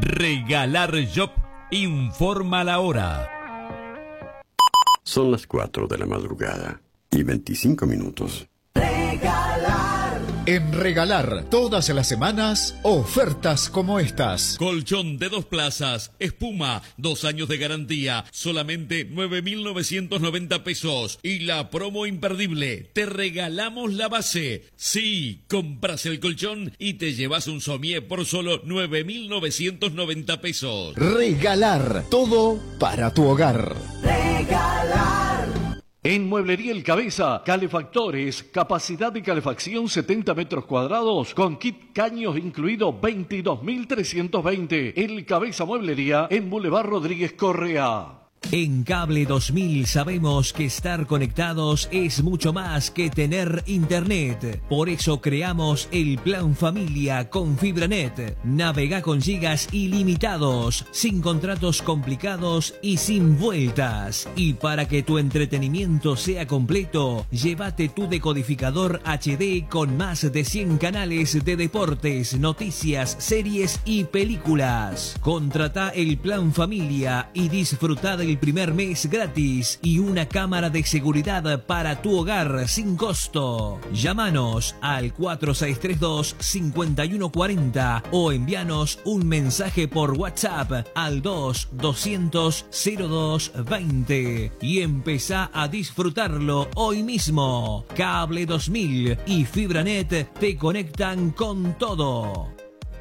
Regalar Shop informa la hora. Son las 4 de la madrugada y 25 minutos. En Regalar, todas las semanas, ofertas como estas. Colchón de 2 plazas, espuma, 2 años de garantía, solamente 9.990 pesos. Y la promo imperdible, te regalamos la base. Sí, compras el colchón y te llevas un somier por solo 9.990 pesos. Regalar, todo para tu hogar. Regalar. En Mueblería El Cabeza, calefactores, capacidad de calefacción 70 metros cuadrados, con kit caños incluido 22.320. El Cabeza Mueblería en Boulevard Rodríguez Correa. En Cable 2000 sabemos que estar conectados es mucho más que tener internet. Por eso creamos el Plan Familia con FibraNet. Navega con gigas ilimitados, sin contratos complicados y sin vueltas. Y para que tu entretenimiento sea completo, llévate tu decodificador HD con más de 100 canales de deportes, noticias, series y películas. Contrata el Plan Familia y disfruta del primer mes gratis y una cámara de seguridad para tu hogar sin costo. Llámanos al 4632-5140 o envíanos un mensaje por WhatsApp al 200-0220 y empezá a disfrutarlo hoy mismo. Cable 2000 y FibraNet te conectan con todo.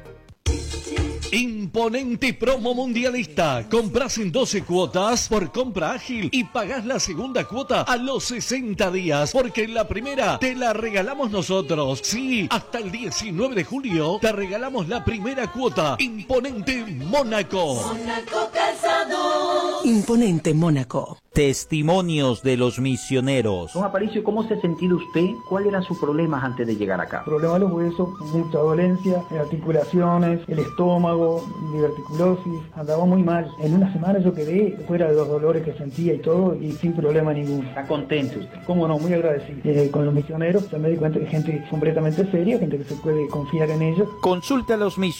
Imponente promo mundialista. Compras en 12 cuotas por compra ágil y pagás la segunda cuota a los 60 días, porque en la primera te la regalamos nosotros. Sí, hasta el 19 de julio te regalamos la primera cuota. Imponente Mónaco. Mónaco Calzado. Imponente Mónaco. Testimonios de los misioneros. Don Aparicio, ¿cómo se ha sentido usted? ¿Cuáles eran sus problemas antes de llegar acá? Problemas de los huesos, mucha dolencia, articulaciones, el estómago, diverticulosis. Andaba muy mal. En una semana yo quedé fuera de los dolores que sentía y todo, y sin problema ninguno. ¿Está contento usted? Cómo no, muy agradecido. Con los misioneros ya me di cuenta que gente completamente seria, gente que se puede confiar en ellos. Consulta a los misioneros.